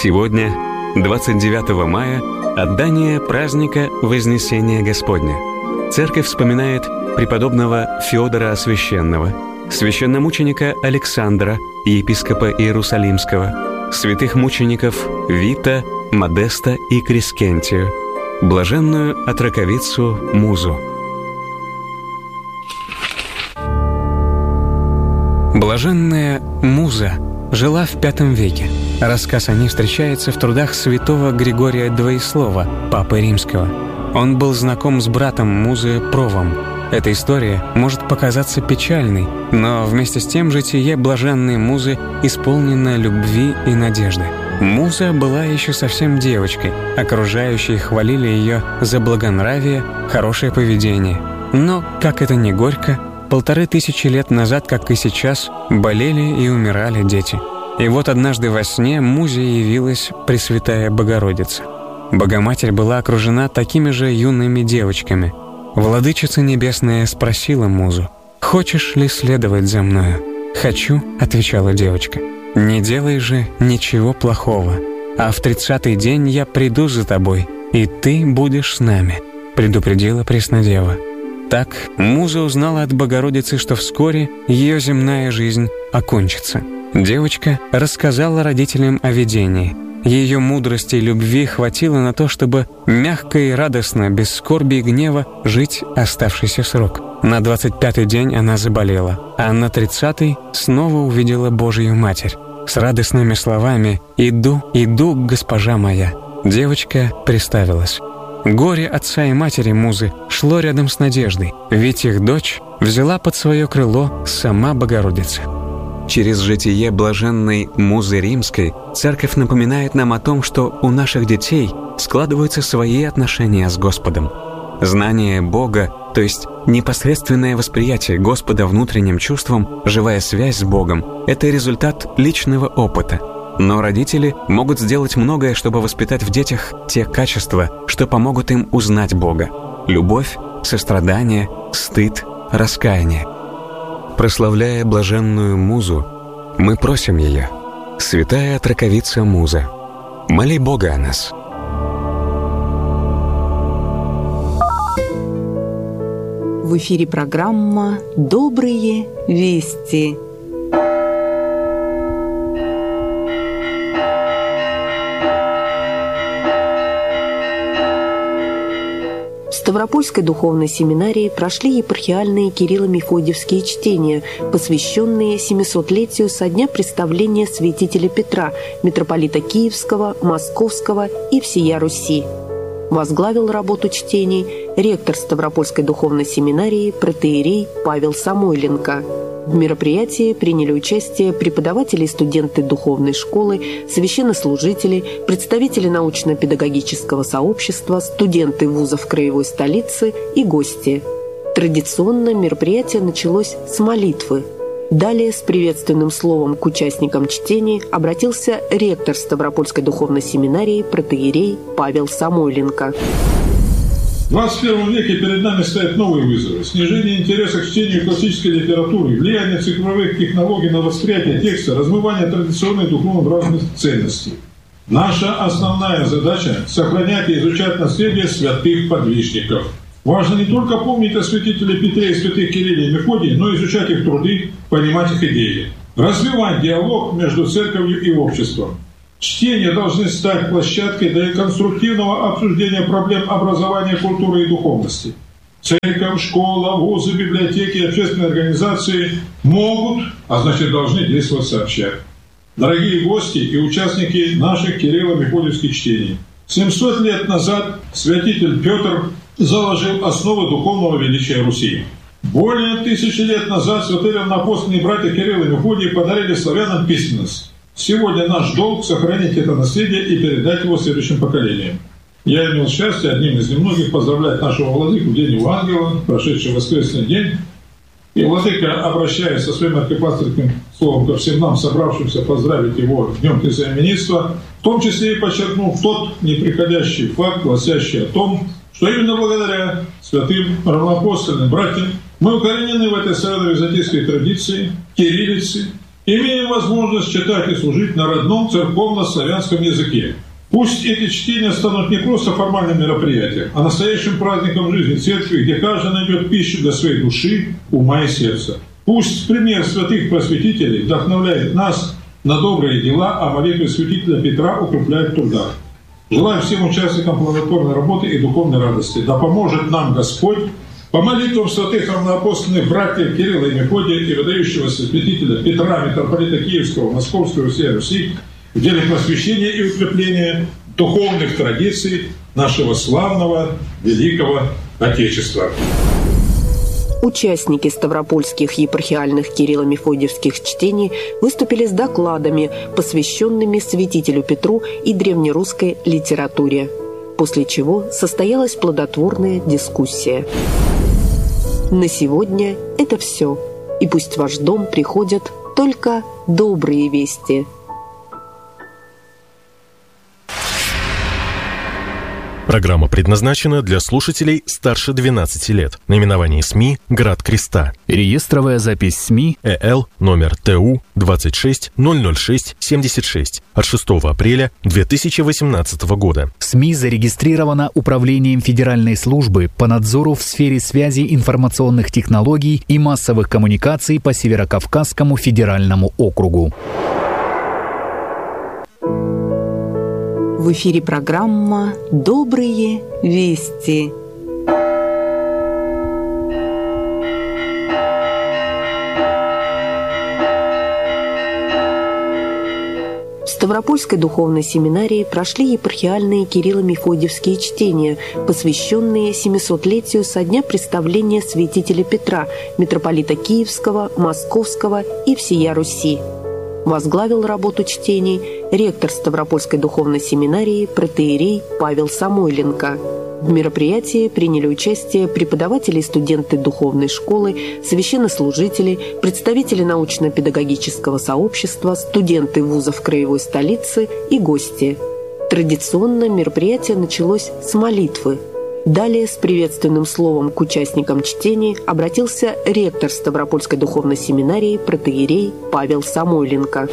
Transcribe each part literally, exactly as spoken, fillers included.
Сегодня, двадцать девятого мая, отдание праздника Вознесения Господня. Церковь вспоминает преподобного Феодора Освященного, священномученика Александра, епископа Иерусалимского, святых мучеников Вита, Модеста и Крескентию, блаженную отроковицу Музу. Блаженная Муза жила в пятом веке. Рассказ о ней встречается в трудах святого Григория Двоеслова, папы римского. Он был знаком с братом Музы Провом. Эта история может показаться печальной, но вместе с тем житие блаженной Музы исполнено любви и надежды. Муза была еще совсем девочкой, окружающие хвалили ее за благонравие, хорошее поведение. Но, как это ни горько, полторы тысячи лет назад, как и сейчас, болели и умирали дети. И вот однажды во сне Музе явилась Пресвятая Богородица. Богоматерь была окружена такими же юными девочками. Владычица Небесная спросила Музу: «Хочешь ли следовать за мною?» «Хочу», — отвечала девочка. «Не делай же ничего плохого, а в тридцатый день я приду за тобой, и ты будешь с нами», — предупредила Преснодева. Так Муза узнала от Богородицы, что вскоре ее земная жизнь окончится. Девочка рассказала родителям о видении. Ее мудрости и любви хватило на то, чтобы мягко и радостно, без скорби и гнева, жить оставшийся срок. На двадцать пятый день она заболела, а на тридцатый снова увидела Божию Матерь. С радостными словами «Иду, иду, госпожа моя», девочка приставилась. Горе отца и матери Музы шло рядом с надеждой, ведь их дочь взяла под свое крыло сама Богородица. Через житие блаженной Музы Римской Церковь напоминает нам о том, что у наших детей складываются свои отношения с Господом. Знание Бога, то есть непосредственное восприятие Господа внутренним чувством, живая связь с Богом – это результат личного опыта. Но родители могут сделать многое, чтобы воспитать в детях те качества, что помогут им узнать Бога – любовь, сострадание, стыд, раскаяние. Прославляя блаженную Музу, мы просим ее: «Святая отроковица Муза, моли Бога о нас». В эфире программа «Добрые вести». В Ставропольской духовной семинарии прошли епархиальные Кирилло-Мефодиевские чтения, посвященные семисотлетию со дня представления святителя Петра, митрополита Киевского, Московского и всея Руси. Возглавил работу чтений ректор Ставропольской духовной семинарии протоиерей Павел Самойленко. В мероприятии приняли участие преподаватели и студенты духовной школы, священнослужители, представители научно-педагогического сообщества, студенты вузов краевой столицы и гости. Традиционно мероприятие началось с молитвы. Далее с приветственным словом к участникам чтений обратился ректор Ставропольской духовной семинарии протоиерей Павел Самойленко. В двадцать первом веке перед нами стоят новые вызовы. Снижение интереса к чтению классической литературы, влияние цифровых технологий на восприятие текста, размывание традиционных духовно-нравственных ценностей. Наша основная задача – сохранять и изучать наследие святых подвижников. Важно не только помнить о святителе Петре и святых Кирилле и Мефодии, но и изучать их труды, понимать их идеи. Развивать диалог между церковью и обществом. Чтения должны стать площадкой для конструктивного обсуждения проблем образования, культуры и духовности. Церковь, школа, вузы, библиотеки и общественные организации могут, а значит должны действовать сообща. Дорогие гости и участники наших Кирилло-Мефодиевских чтений, семьсот лет назад святитель Петр заложил основы духовного величия Руси. Более тысячи лет назад святые-равноапостольные братья Кирилл и Мефодий подарили славянам письменность. Сегодня наш долг – сохранить это наследие и передать его следующим поколениям. Я имел счастье одним из немногих поздравлять нашего владыку в день его ангела, прошедший воскресный день. И владыка, обращаясь со своим архипасторским словом ко всем нам, собравшимся поздравить его днем триименства, в том числе и подчеркнул тот неприходящий факт, гласящий о том, что именно благодаря святым равноапостольным братьям мы укоренены в этой северо-византийской традиции, кириллицы, имеем возможность читать и служить на родном церковно-славянском языке. Пусть эти чтения станут не просто формальным мероприятием, а настоящим праздником жизни церкви, где каждый найдет пищу для своей души, ума и сердца. Пусть пример святых просветителей вдохновляет нас на добрые дела, а молитвы святителя Петра укрепляет в трудах. Желаю всем участникам плодотворной работы и духовной радости. Да поможет нам Господь по молитвам святых равноапостольных братьев Кирилла и Мефодия и выдающегося святителя Петра, митрополита Киевского, Московского и всей Руси, в деле просвещения и укрепления духовных традиций нашего славного великого Отечества. Участники ставропольских епархиальных Кирилло-Мефодиевских чтений выступили с докладами, посвященными святителю Петру и древнерусской литературе, после чего состоялась плодотворная дискуссия. На сегодня это все, и пусть в ваш дом приходят только добрые вести. Программа предназначена для слушателей старше двенадцати лет. Наименование СМИ «Град Креста». Реестровая запись СМИ ЭЛ номер ТУ двадцать шесть ноль ноль шесть семьдесят шесть от шестого апреля две тысячи восемнадцатого года. СМИ зарегистрирована Управлением Федеральной службы по надзору в сфере связи информационных технологий и массовых коммуникаций по Северокавказскому федеральному округу. В эфире программа «Добрые вести». В Ставропольской духовной семинарии прошли епархиальные Кирилло-Мефодиевские чтения, посвященные семисотлетию со дня представления святителя Петра, митрополита Киевского, Московского и всея Руси. Возглавил работу чтений ректор Ставропольской духовной семинарии протоиерей Павел Самойленко. В мероприятии приняли участие преподаватели и студенты духовной школы, священнослужители, представители научно-педагогического сообщества, студенты вузов краевой столицы и гости. Традиционно мероприятие началось с молитвы. Далее с приветственным словом к участникам чтений обратился ректор Ставропольской духовной семинарии протоиерей Павел Самойленко.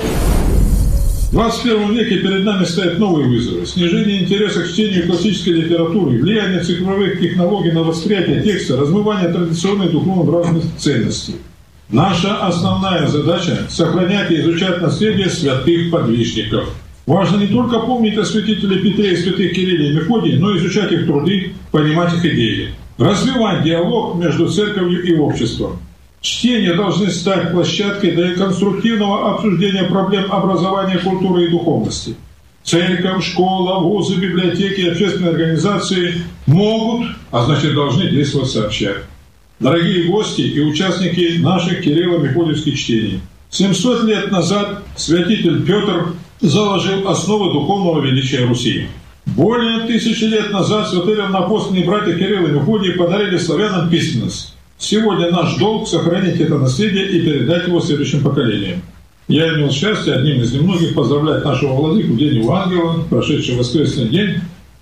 В двадцать первом веке перед нами стоят новые вызовы. Снижение интереса к чтению классической литературы, влияние цифровых технологий на восприятие текста, размывание традиционной духовно-нравственных ценностей. Наша основная задача – сохранять и изучать наследие святых подвижников. Важно не только помнить о святителе Петре и святых Кирилле и Мефодии, но и изучать их труды, понимать их идеи. Развивать диалог между церковью и обществом. Чтения должны стать площадкой для конструктивного обсуждения проблем образования, культуры и духовности. Церковь, школа, вузы, библиотеки и общественные организации могут, а значит должны действовать сообща. Дорогие гости и участники наших Кирилло-Мефодиевских чтений, семьсот лет назад святитель Петр заложил основы духовного величия Руси. Более тысячи лет назад святые равноапостольные братья Кирилл и Мефодий подарили славянам письменность. Сегодня наш долг — сохранить это наследие и передать его следующим поколениям. Я имел счастье одним из немногих поздравлять нашего владыку в день его ангела, прошедший воскресный день.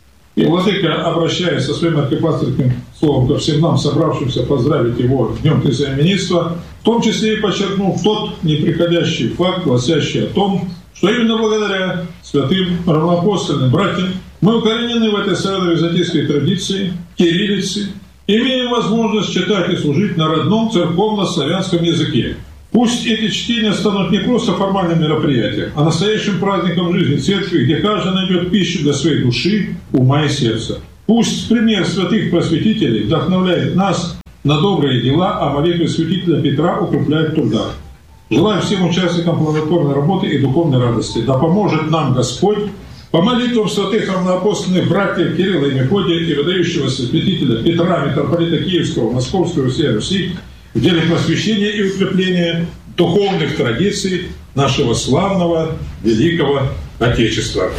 И владыка, обращаясь со своим архипастырским словом ко всем нам, собравшимся поздравить его днем присоединенства, в том числе и подчеркнув тот неприходящий факт, гласящий о том, что именно благодаря святым равноапостольным братьям мы укоренены в этой славянной византийской традиции, кириллице, имеем возможность читать и служить на родном церковно-славянском языке. Пусть эти чтения станут не просто формальным мероприятием, а настоящим праздником жизни церкви, где каждый найдет пищу для своей души, ума и сердца. Пусть пример святых просветителей вдохновляет нас на добрые дела, а молитвы святителя Петра укрепляет в трудах. Желаю всем участникам плодотворной работы и духовной радости. Да поможет нам Господь по молитвам святых равноапостольных братьев Кирилла и Мефодия и выдающегося святителя Петра, митрополита Киевского, Московского и всей Руси, в деле просвещения и укрепления духовных традиций нашего славного великого Отечества.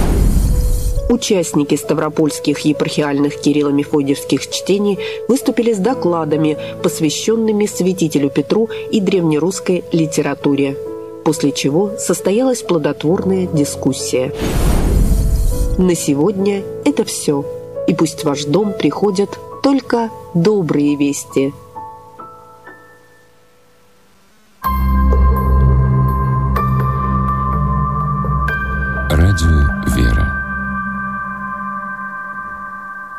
Участники ставропольских епархиальных Кирилло-Мефодиевских чтений выступили с докладами, посвященными святителю Петру и древнерусской литературе, после чего состоялась плодотворная дискуссия. На сегодня это все, и пусть в ваш дом приходят только добрые вести.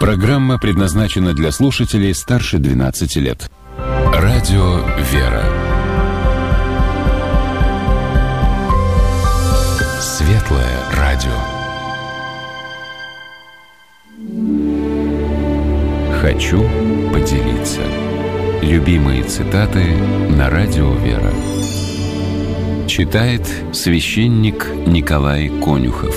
Программа предназначена для слушателей старше двенадцати лет. Радио «Вера». Светлое радио. Хочу поделиться. Любимые цитаты на радио «Вера». Читает священник Николай Конюхов.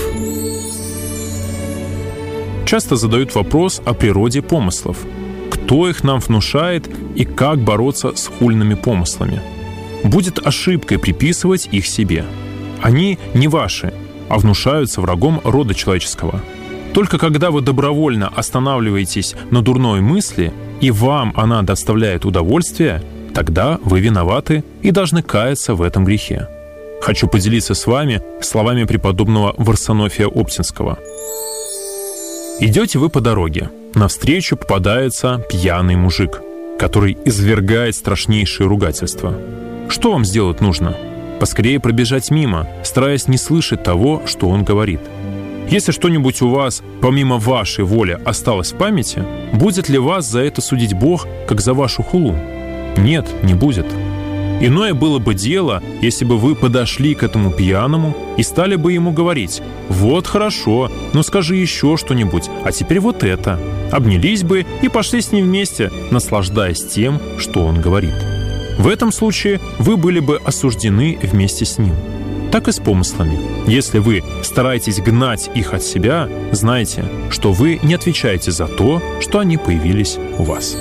Часто задают вопрос о природе помыслов. Кто их нам внушает и как бороться с хульными помыслами? Будет ошибкой приписывать их себе. Они не ваши, а внушаются врагом рода человеческого. Только когда вы добровольно останавливаетесь на дурной мысли, и вам она доставляет удовольствие, тогда вы виноваты и должны каяться в этом грехе. Хочу поделиться с вами словами преподобного Варсонофия Оптинского. Идете вы по дороге. Навстречу попадается пьяный мужик, который извергает страшнейшие ругательства. Что вам сделать нужно? Поскорее пробежать мимо, стараясь не слышать того, что он говорит. Если что-нибудь у вас, помимо вашей воли, осталось в памяти, будет ли вас за это судить Бог, как за вашу хулу? Нет, не будет. Иное было бы дело, если бы вы подошли к этому пьяному и стали бы ему говорить: «Вот хорошо, ну скажи еще что-нибудь, а теперь вот это». Обнялись бы и пошли с ним вместе, наслаждаясь тем, что он говорит. В этом случае вы были бы осуждены вместе с ним. Так и с помыслами. Если вы стараетесь гнать их от себя, знайте, что вы не отвечаете за то, что они появились у вас.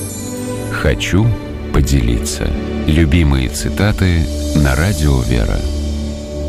Хочу поделиться. Любимые цитаты на радио «Вера».